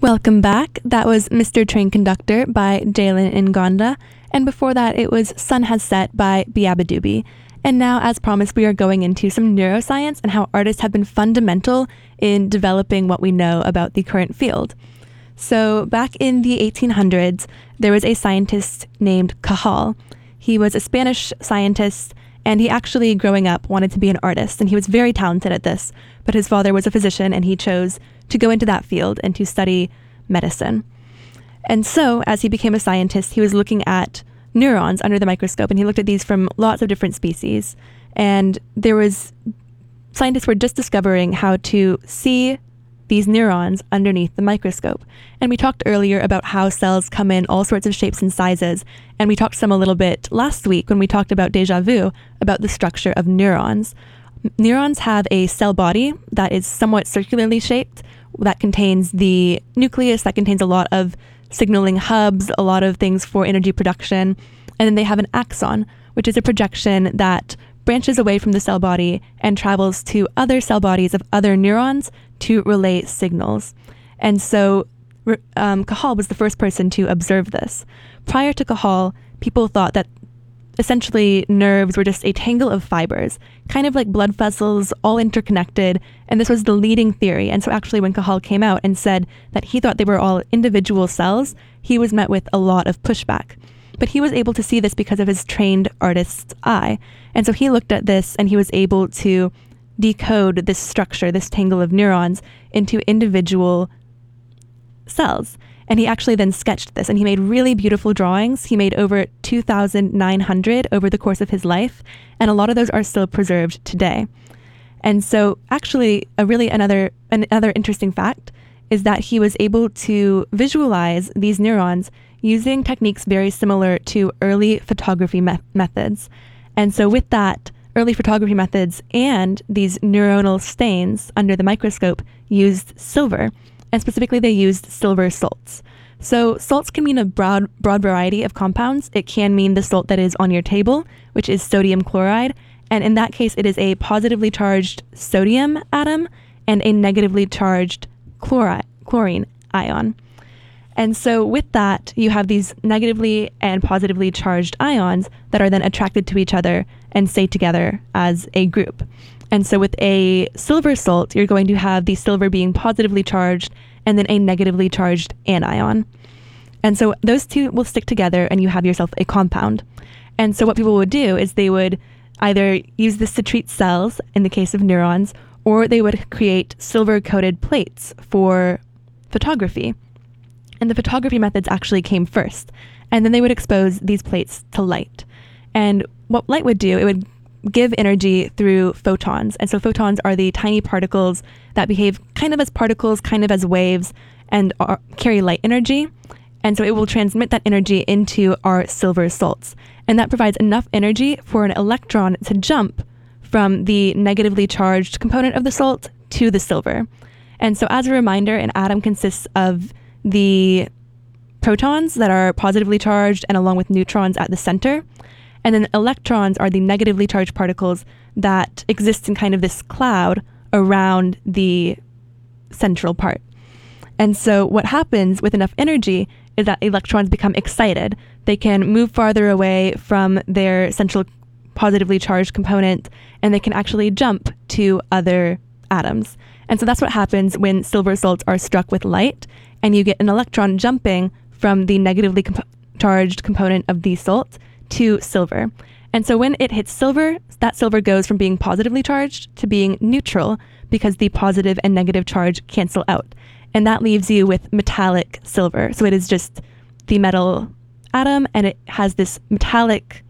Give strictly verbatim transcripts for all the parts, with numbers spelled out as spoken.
Welcome back. That was Mister Train Conductor by Jalen Ngonda. And before that, it was Sun Has Set by Beabadoobee. And now, as promised, we are going into some neuroscience and how artists have been fundamental in developing what we know about the current field. So back in the eighteen hundreds, there was a scientist named Cajal. He was a Spanish scientist, and he actually, growing up, wanted to be an artist, and he was very talented at this. But his father was a physician, and he chose to go into that field and to study medicine. And so, as he became a scientist, he was looking at neurons under the microscope, and he looked at these from lots of different species. And there was, scientists were just discovering how to see these neurons underneath the microscope. And we talked earlier about how cells come in all sorts of shapes and sizes. And we talked some a little bit last week when we talked about déjà vu, about the structure of neurons. Neurons have a cell body that is somewhat circularly shaped, that contains the nucleus, that contains a lot of signaling hubs, a lot of things for energy production. And then they have an axon, which is a projection that branches away from the cell body and travels to other cell bodies of other neurons to relay signals. And so um, Cajal was the first person to observe this. Prior to Cajal, people thought that essentially nerves were just a tangle of fibers, kind of like blood vessels, all interconnected, and this was the leading theory. And so actually when Cajal came out and said that he thought they were all individual cells, he was met with a lot of pushback. But he was able to see this because of his trained artist's eye. And so he looked at this and he was able to decode this structure, this tangle of neurons, into individual cells. And he actually then sketched this, and he made really beautiful drawings. He made over two thousand nine hundred over the course of his life, and a lot of those are still preserved today. And so actually, a really another another interesting fact is that he was able to visualize these neurons using techniques very similar to early photography me- methods. And so with that, early photography methods and these neuronal stains under the microscope used silver. And specifically, they used silver salts. So salts can mean a broad, broad variety of compounds. It can mean the salt that is on your table, which is sodium chloride. And in that case, it is a positively charged sodium atom and a negatively charged chloride, chlorine ion. And so with that, you have these negatively and positively charged ions that are then attracted to each other and stay together as a group. And so with a silver salt, you're going to have the silver being positively charged and then a negatively charged anion. And so those two will stick together and you have yourself a compound. And so what people would do is they would either use this to treat cells in the case of neurons, or they would create silver-coated plates for photography. And the photography methods actually came first. And then they would expose these plates to light. And what light would do, it would give energy through photons. And so photons are the tiny particles that behave kind of as particles, kind of as waves, and are, carry light energy. And so it will transmit that energy into our silver salts. And that provides enough energy for an electron to jump from the negatively charged component of the salt to the silver. And so as a reminder, an atom consists of the protons that are positively charged and along with neutrons at the center. And then electrons are the negatively charged particles that exist in kind of this cloud around the central part. And so what happens with enough energy is that electrons become excited. They can move farther away from their central positively charged component, and they can actually jump to other atoms. And so that's what happens when silver salts are struck with light, and you get an electron jumping from the negatively comp- charged component of the salt to silver. And so when it hits silver, that silver goes from being positively charged to being neutral because the positive and negative charge cancel out. And that leaves you with metallic silver. So it is just the metal atom, and it has this metallic,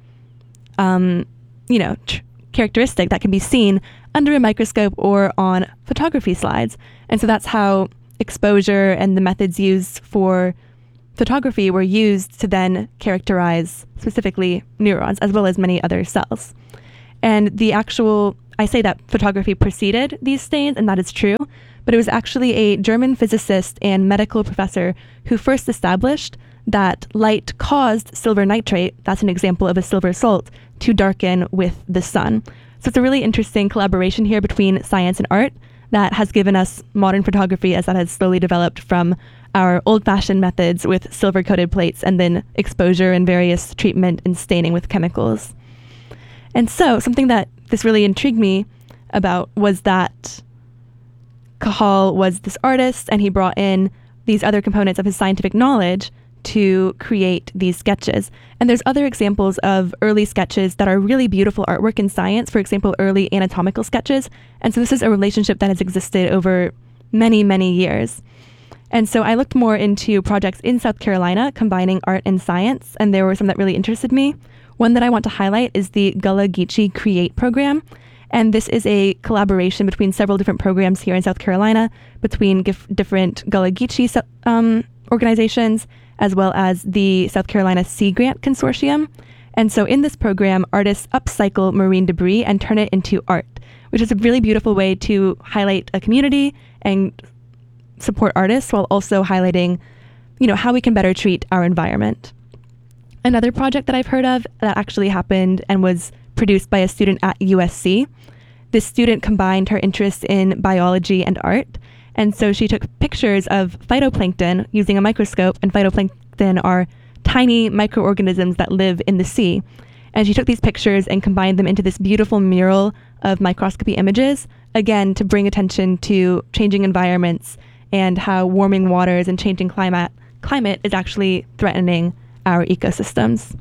um, you know, tr- characteristic that can be seen under a microscope or on photography slides. And so that's how exposure and the methods used for photography were used to then characterize specifically neurons as well as many other cells. And the actual, I say that photography preceded these stains, and that is true, but it was actually a German physicist and medical professor who first established that light caused silver nitrate, that's an example of a silver salt, to darken with the sun. So it's a really interesting collaboration here between science and art that has given us modern photography as that has slowly developed from our old-fashioned methods with silver-coated plates and then exposure and various treatment and staining with chemicals. And so something that this really intrigued me about was that Cajal was this artist, and he brought in these other components of his scientific knowledge to create these sketches. And there's other examples of early sketches that are really beautiful artwork in science, for example, early anatomical sketches. And so this is a relationship that has existed over many, many years. And so I looked more into projects in South Carolina combining art and science, and there were some that really interested me. One that I want to highlight is the Gullah Geechee Create program. And this is a collaboration between several different programs here in South Carolina, between gif- different Gullah Geechee um, organizations, as well as the South Carolina Sea Grant Consortium. And so in this program, artists upcycle marine debris and turn it into art, which is a really beautiful way to highlight a community and support artists while also highlighting, you know, how we can better treat our environment. Another project that I've heard of that actually happened and was produced by a student at U S C. This student combined her interest in biology and art. And so she took pictures of phytoplankton using a microscope, and phytoplankton are tiny microorganisms that live in the sea. And she took these pictures and combined them into this beautiful mural of microscopy images, again, to bring attention to changing environments and how warming waters and changing climate climate is actually threatening our ecosystems.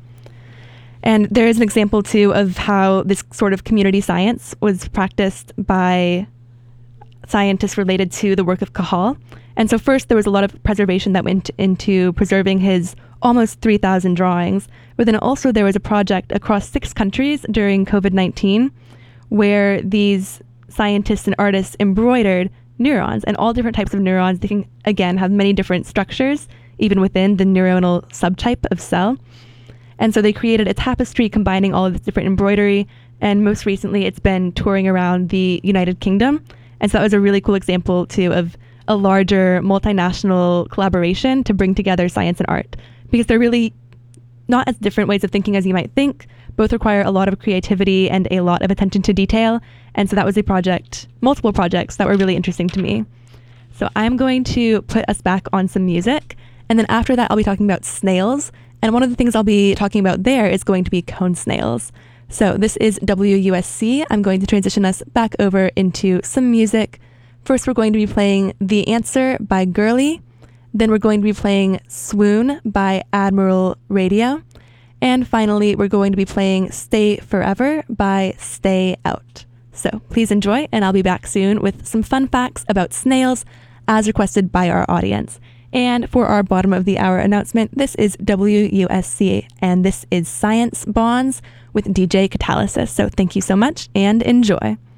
And there is an example, too, of how this sort of community science was practiced by scientists related to the work of Cajal. And so first, there was a lot of preservation that went into preserving his almost three thousand drawings. But then also there was a project across six countries during covid nineteen where these scientists and artists embroidered neurons, and all different types of neurons. They can, again, have many different structures, even within the neuronal subtype of cell. And so they created a tapestry combining all of this different embroidery. And most recently, it's been touring around the United Kingdom. And so that was a really cool example, too, of a larger multinational collaboration to bring together science and art, because they're really not as different ways of thinking as you might think. Both require a lot of creativity and a lot of attention to detail. And so that was a project, multiple projects that were really interesting to me. So I'm going to put us back on some music. And then after that, I'll be talking about snails. And one of the things I'll be talking about there is going to be cone snails. So this is W U S C. I'm going to transition us back over into some music. First, we're going to be playing The Answer by Girly. Then we're going to be playing Swoon by Admiral Radio. And finally, we're going to be playing Stay Forever by Stay Out. So please enjoy, and I'll be back soon with some fun facts about snails as requested by our audience. And for our bottom of the hour announcement, this is W U S C, and this is Science Bonds with D J Catalysis. So thank you so much, and enjoy.